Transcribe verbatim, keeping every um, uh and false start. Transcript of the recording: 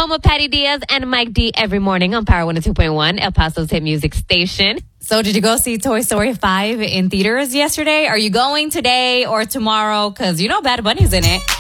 home of Patty Diaz and Mike D every morning on Power one oh two point one, El Paso's hit music station. So did you go see Toy Story five in theaters yesterday? Are you going today or tomorrow? Because you know Bad Bunny's in it.